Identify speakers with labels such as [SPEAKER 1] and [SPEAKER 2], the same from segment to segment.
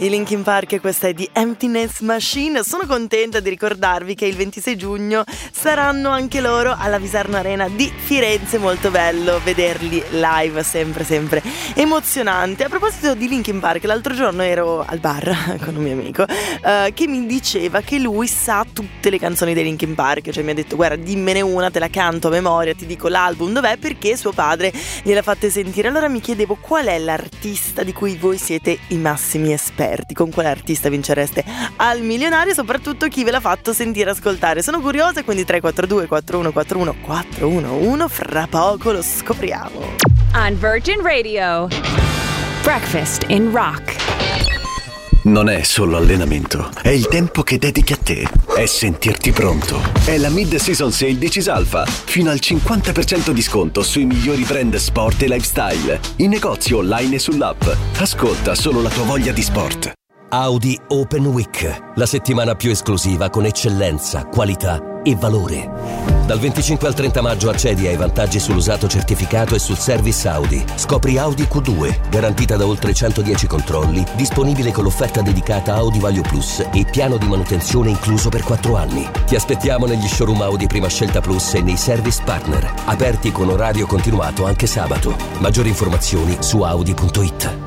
[SPEAKER 1] i Linkin Park e questa è di Emptiness Machine. Sono contenta di ricordarvi che il 26 giugno saranno anche loro alla Visarno Arena di Firenze. Molto bello vederli live, sempre emozionante. A proposito di Linkin Park, l'altro giorno ero al bar con un mio amico che mi diceva che lui sa tutte le canzoni dei Linkin Park. Cioè mi ha detto: guarda, dimmene una, te la canto a memoria, ti dico l'album dov'è, perché suo padre gliela fatte sentire. Allora mi chiedevo: qual è l'artista di cui voi siete i massimi esperti? Con quale artista vincereste al milionario? Soprattutto chi ve l'ha fatto sentire, ascoltare. Sono curiosa, quindi 342 4141 411. Fra poco lo scopriamo.
[SPEAKER 2] On Virgin Radio, Breakfast in Rock.
[SPEAKER 3] Non è solo allenamento, è il tempo che dedichi a te, è sentirti pronto. È la Mid-Season Sale di Cisalfa, fino al 50% di sconto sui migliori brand sport e lifestyle, in negozio online e sull'app. Ascolta solo la tua voglia di sport.
[SPEAKER 4] Audi Open Week, la settimana più esclusiva con eccellenza, qualità e valore. Dal 25 al 30 maggio accedi ai vantaggi sull'usato certificato e sul service Audi. Scopri Audi Q2, garantita da oltre 110 controlli, disponibile con l'offerta dedicata Audi Vario Plus e piano di manutenzione incluso per 4 anni. Ti aspettiamo negli showroom Audi Prima Scelta Plus e nei service partner, aperti con orario continuato anche sabato. Maggiori informazioni su audi.it.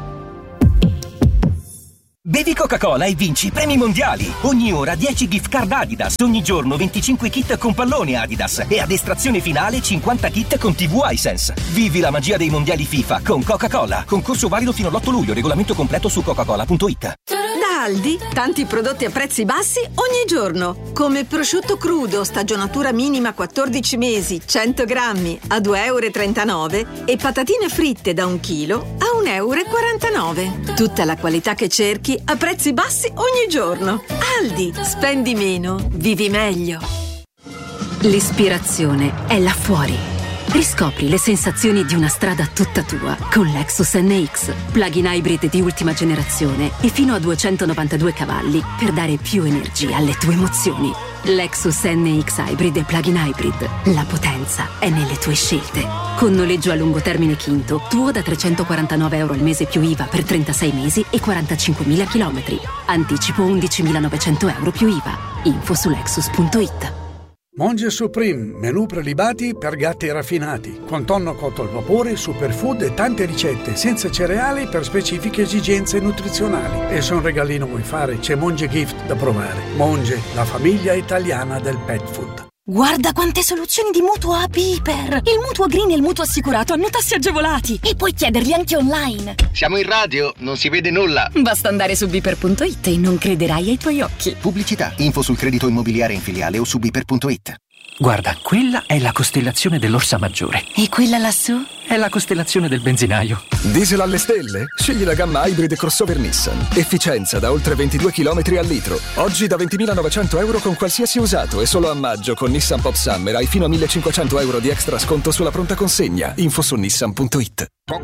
[SPEAKER 5] Bevi Coca-Cola e vinci premi mondiali. Ogni ora 10 gift card Adidas. Ogni giorno 25 kit con pallone Adidas. E ad estrazione finale 50 kit con TV iSense. Vivi la magia dei mondiali FIFA con Coca-Cola. Concorso valido fino all'8 luglio. Regolamento completo su coca-cola.it.
[SPEAKER 6] Da Aldi, tanti prodotti a prezzi bassi ogni giorno. Come prosciutto crudo, stagionatura minima 14 mesi, 100 grammi a 2,39 € e patatine fritte da 1 chilo a 1,49 €. Tutta la qualità che cerchi a prezzi bassi ogni giorno. Aldi, spendi meno, vivi meglio.
[SPEAKER 7] L'ispirazione è là fuori. Riscopri le sensazioni di una strada tutta tua con Lexus NX, plug-in hybrid di ultima generazione e fino a 292 cavalli per dare più energia alle tue emozioni. Lexus NX Hybrid e plug-in hybrid. La potenza è nelle tue scelte. Con noleggio a lungo termine Quinto, tuo da €349 al mese più IVA per 36 mesi e 45.000 chilometri. Anticipo €11.900 più IVA. Info su Lexus.it.
[SPEAKER 8] Monge Supreme, menù prelibati per gatti raffinati, con tonno cotto al vapore, superfood e tante ricette, senza cereali per specifiche esigenze nutrizionali. E se un regalino vuoi fare, c'è Monge Gift da provare. Monge, la famiglia italiana del pet food.
[SPEAKER 9] Guarda quante soluzioni di mutuo a Piper! Il mutuo green e il mutuo assicurato hanno tassi agevolati e puoi chiederli anche online.
[SPEAKER 10] Siamo in radio, non si vede nulla.
[SPEAKER 9] Basta andare su Piper.it e non crederai ai tuoi occhi.
[SPEAKER 10] Pubblicità, info sul credito immobiliare in filiale o su Piper.it.
[SPEAKER 11] Guarda, quella è la costellazione dell'Orsa Maggiore.
[SPEAKER 9] E quella lassù?
[SPEAKER 11] È la costellazione del benzinaio.
[SPEAKER 12] Diesel alle stelle? Scegli la gamma Hybrid crossover Nissan. Efficienza da oltre 22 km al litro. Oggi da €20.900 con qualsiasi usato e solo a maggio con Nissan Pop Summer hai fino a €1.500 di extra sconto sulla pronta consegna. Info su Nissan.it.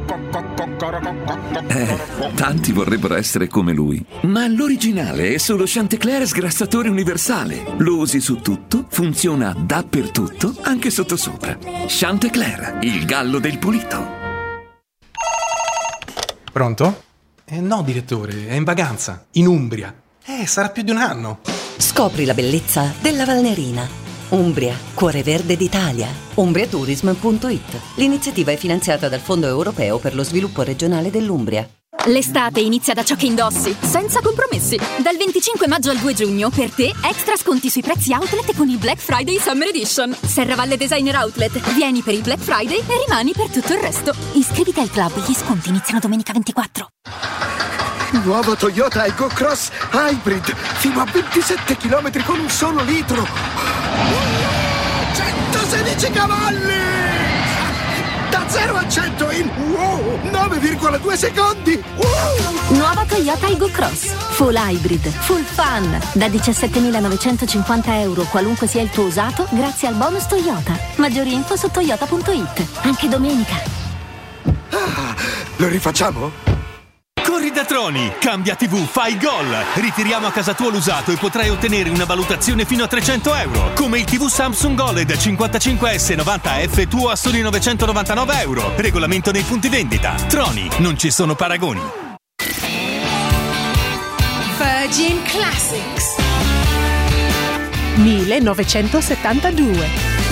[SPEAKER 13] Tanti vorrebbero essere come lui, ma l'originale è solo Chanticleer sgrassatore universale. Lo usi su tutto, funziona dappertutto, anche sottosopra. Chanticleer, il gallo del pulito.
[SPEAKER 14] Pronto? No, direttore, è in vacanza, in Umbria. Sarà più di un anno.
[SPEAKER 15] Scopri la bellezza della Valnerina. Umbria, cuore verde d'Italia. Umbriatourism.it. L'iniziativa è finanziata dal Fondo Europeo per lo Sviluppo Regionale dell'Umbria.
[SPEAKER 2] L'estate inizia da ciò che indossi, senza compromessi. Dal 25 maggio al 2 giugno, per te, extra sconti sui prezzi outlet con il Black Friday Summer Edition. Serravalle Designer Outlet, vieni per il Black Friday e rimani per tutto il resto. Iscriviti al club, gli sconti iniziano domenica 24.
[SPEAKER 16] Nuovo Toyota Aygo Cross Hybrid, fino a 27 km con un solo litro. 116 cavalli! Da 0 a 100 in 9,2 secondi!
[SPEAKER 2] Nuova Toyota Aygo Cross, full hybrid, full fun. Da €17.950, qualunque sia il tuo usato, grazie al bonus Toyota. Maggiori info su toyota.it, anche domenica.
[SPEAKER 16] Lo rifacciamo?
[SPEAKER 17] Corri da Troni, cambia TV, fai gol. Ritiriamo a casa tua l'usato e potrai ottenere una valutazione fino a €300, come il TV Samsung OLED 55S 90F tuo a soli €999. Regolamento nei punti vendita. Troni, non ci sono paragoni.
[SPEAKER 18] Virgin Classics 1972.